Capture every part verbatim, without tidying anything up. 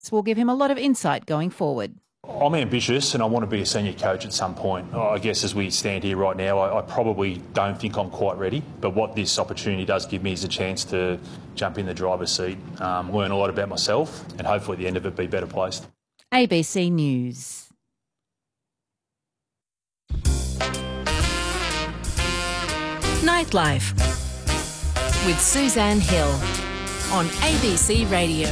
will give him a lot of insight going forward. I'm ambitious and I want to be a senior coach at some point. I guess as we stand here right now, I, I probably don't think I'm quite ready. But what this opportunity does give me is a chance to jump in the driver's seat, um, learn a lot about myself and hopefully at the end of it be better placed. A B C News. Nightlife with Suzanne Hill on A B C Radio.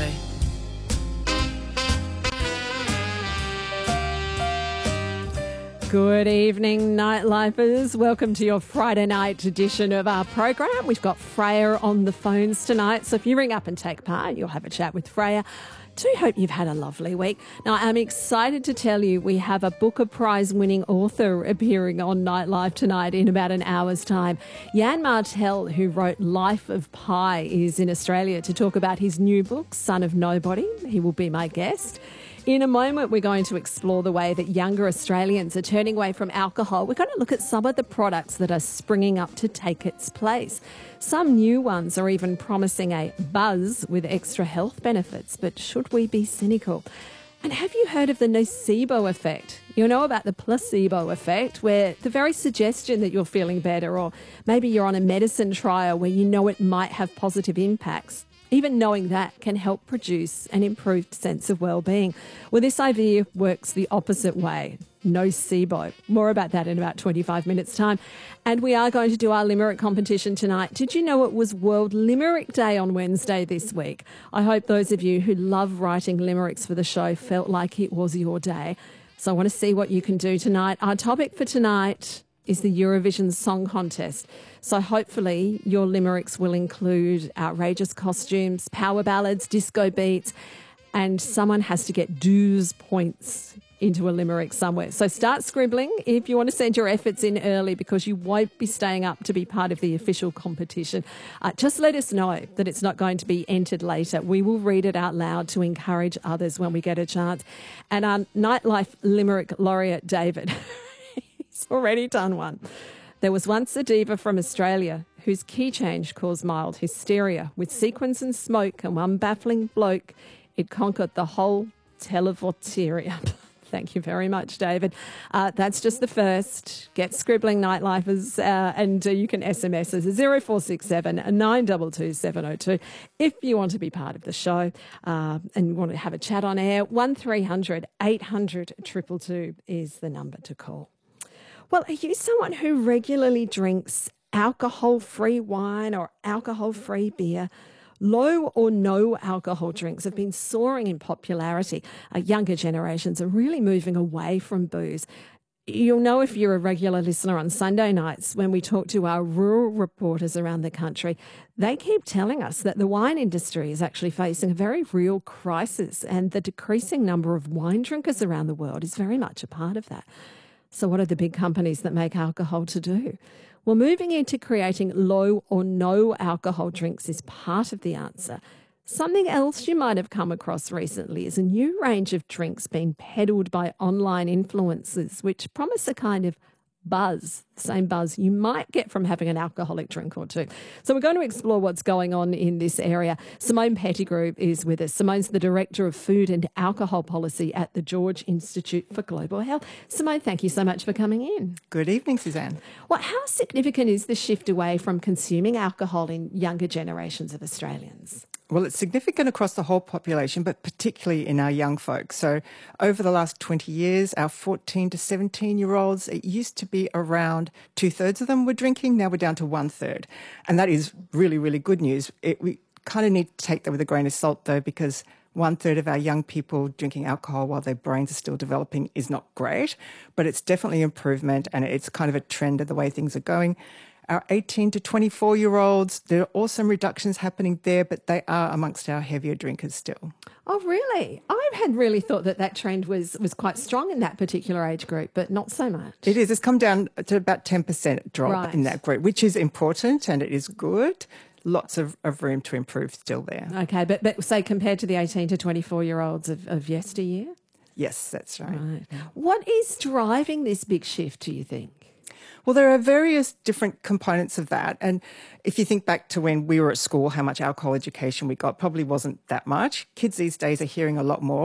Good evening, Nightlifers. Welcome to your Friday night edition of our program. We've got Freya on the phones tonight, so if you ring up and take part, you'll have a chat with Freya. Do hope you've had a lovely week. Now, I'm excited to tell you we have a Booker Prize-winning author appearing on Nightlife tonight in about an hour's time. Jan Martel, who wrote Life of Pi, is in Australia to talk about his new book, Son of Nobody. He will be my guest. In a moment, we're going to explore the way that younger Australians are turning away from alcohol. We're going to look at some of the products that are springing up to take its place. Some new ones are even promising a buzz with extra health benefits, but should we be cynical? And have you heard of the nocebo effect? You know about the placebo effect, where the very suggestion that you're feeling better, or maybe you're on a medicine trial where you know it might have positive impacts, even knowing that can help produce an improved sense of well-being. Well, this idea works the opposite way. Nocebo. More about that in about twenty-five minutes' time. And we are going to do our limerick competition tonight. Did you know it was World Limerick Day on Wednesday this week? I hope those of you who love writing limericks for the show felt like it was your day. So I want to see what you can do tonight. Our topic for tonight is the Eurovision Song Contest. So hopefully your limericks will include outrageous costumes, power ballads, disco beats, and someone has to get dues points into a limerick somewhere. So start scribbling if you want to send your efforts in early, because you won't be staying up to be part of the official competition. Uh, just let us know that it's not going to be entered later. We will read it out loud to encourage others when we get a chance. And our Nightlife Limerick laureate, David, he's already done one. There was once a diva from Australia whose key change caused mild hysteria. With sequins and smoke and one baffling bloke, it conquered the whole televoteria. Thank you very much, David. Uh, that's just the first. Get scribbling, Nightlifers, uh, and uh, you can S M S us at zero four six seven nine two two seven zero two if you want to be part of the show uh, and you want to have a chat on air. one three hundred eight hundred two two two is the number to call. Well, are you someone who regularly drinks alcohol-free wine or alcohol-free beer? Low or no alcohol drinks have been soaring in popularity. Uh, younger generations are really moving away from booze. You'll know if you're a regular listener on Sunday nights when we talk to our rural reporters around the country. They keep telling us that the wine industry is actually facing a very real crisis, and the decreasing number of wine drinkers around the world is very much a part of that. So what are the big companies that make alcohol to do? Well, moving into creating low or no alcohol drinks is part of the answer. Something else you might have come across recently is a new range of drinks being peddled by online influencers, which promise a kind of buzz, the same buzz you might get from having an alcoholic drink or two. So we're going to explore what's going on in this area. Simone Pettigrew is with us. Simone's the Director of Food and Alcohol Policy at the George Institute for Global Health. Simone, thank you so much for coming in. Good evening, Suzanne. Well, how significant is the shift away from consuming alcohol in younger generations of Australians? Well, it's significant across the whole population, but particularly in our young folks. So over the last twenty years, our fourteen to seventeen-year-olds, it used to be around two-thirds of them were drinking. Now we're down to one-third. And that is really, really good news. It, we kind of need to take that with a grain of salt, though, because one-third of our young people drinking alcohol while their brains are still developing is not great, but it's definitely improvement, and it's kind of a trend of the way things are going. Our eighteen to twenty-four-year-olds, there are also some reductions happening there, but they are amongst our heavier drinkers still. Oh, really? I had really thought that that trend was, was quite strong in that particular age group, but not so much. It is. It's come down to about ten percent drop Right. in that group, which is important and it is good. Lots of, of room to improve still there. Okay, but, but say compared to the eighteen to twenty-four-year-olds of, of yesteryear? Yes, that's right. Right. What is driving this big shift, do you think? Well, there are various different components of that. And if you think back to when we were at school, how much alcohol education we got probably wasn't that much. Kids these days are hearing a lot more.